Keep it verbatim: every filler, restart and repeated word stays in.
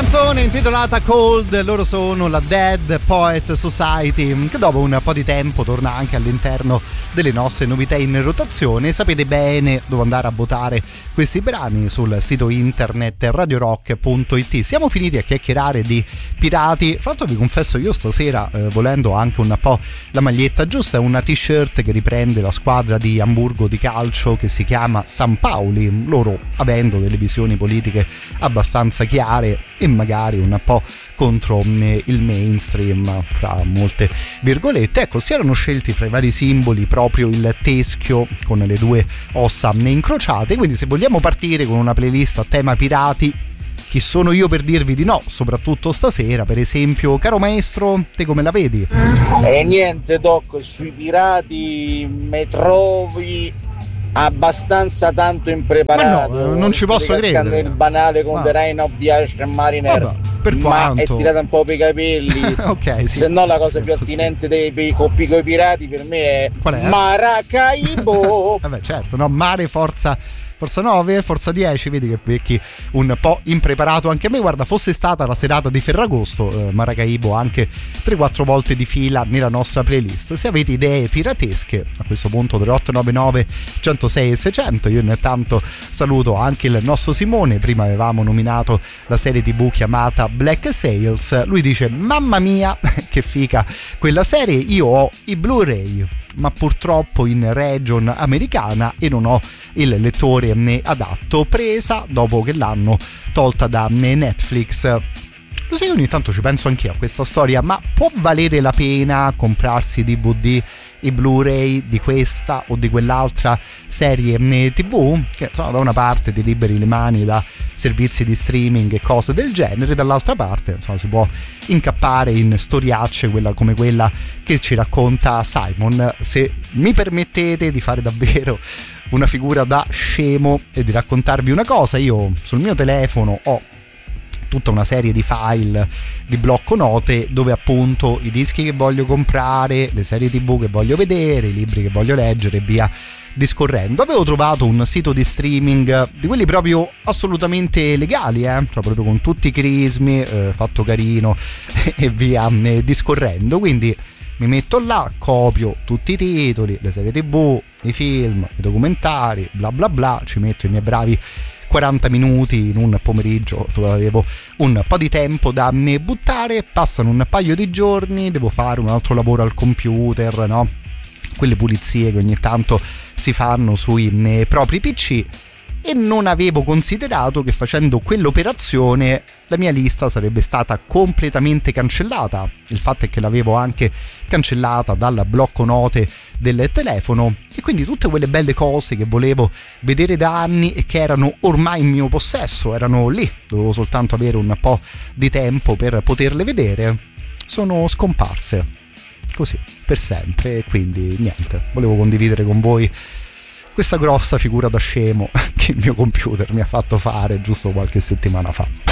Canzone intitolata Cold, loro sono la Dead Poet Society, che dopo un po' di tempo torna anche all'interno delle nostre novità in rotazione. Sapete bene dove andare a votare questi brani sul sito internet radio rock punto it. Siamo finiti a chiacchierare di pirati. Fra l'altro vi confesso, io stasera eh, volendo anche un po' la maglietta giusta, è una t-shirt che riprende la squadra di Amburgo di calcio che si chiama San Pauli, loro avendo delle visioni politiche abbastanza chiare e magari un po' contro il mainstream, fra molte virgolette. Ecco, si erano scelti fra i vari simboli proprio il teschio con le due ossa incrociate, quindi se vogliamo partire con una playlist a tema pirati, chi sono io per dirvi di no, soprattutto stasera. Per esempio, caro maestro, te come la vedi? E niente, Doc, sui pirati mi trovi abbastanza tanto impreparato. Ma no, non ci posso credere. Il banale con ah. The Reign of the Ashen Mariner. Vabbè, per ma quanto? è tirata un po' per i capelli. Ok, sì. Se no la cosa più attinente dei, dei coppi coi pirati per me è, qual è? Maracaibo. Vabbè, certo, no, mare forza Forza nove, Forza dieci, vedi che becchi un po' impreparato anche a me. Guarda, fosse stata la serata di Ferragosto, eh, Maracaibo anche tre quattro volte di fila nella nostra playlist. Se avete idee piratesche, a questo punto tre otto nove nove uno zero sei seicento. Io intanto saluto anche il nostro Simone. Prima avevamo nominato la serie tv chiamata Black Sails. Lui dice: mamma mia, che figa quella serie, io ho i Blu-ray ma purtroppo in region americana e non ho il lettore adatto, presa dopo che l'hanno tolta da Netflix. Lo sai, ogni tanto ci penso anch'io a questa storia, ma può valere la pena comprarsi i D V D, i Blu-ray di questa o di quell'altra serie tv, che insomma da una parte ti liberi le mani da servizi di streaming e cose del genere, dall'altra parte insomma si può incappare in storiacce quella come quella che ci racconta Simon. Se mi permettete di fare davvero una figura da scemo e di raccontarvi una cosa, io sul mio telefono ho tutta una serie di file di blocco note dove appunto i dischi che voglio comprare, le serie tv che voglio vedere, i libri che voglio leggere e via discorrendo. Avevo trovato un sito di streaming di quelli proprio assolutamente legali, eh? Cioè proprio con tutti i crismi, eh, fatto carino e via eh, discorrendo. Quindi mi metto là, copio tutti i titoli, le serie tv, i film, i documentari, bla bla bla, ci metto i miei bravi quaranta minuti in un pomeriggio dove avevo un po' di tempo da buttare. Passano un paio di giorni, devo fare un altro lavoro al computer, no? Quelle pulizie che ogni tanto si fanno sui propri P C, e non avevo considerato che facendo quell'operazione la mia lista sarebbe stata completamente cancellata. Il fatto è che l'avevo anche cancellata dal blocco note del telefono, e quindi tutte quelle belle cose che volevo vedere da anni e che erano ormai in mio possesso, erano lì, dovevo soltanto avere un po' di tempo per poterle vedere, sono scomparse così per sempre. E quindi niente, volevo condividere con voi questa grossa figura da scemo che il mio computer mi ha fatto fare giusto qualche settimana fa.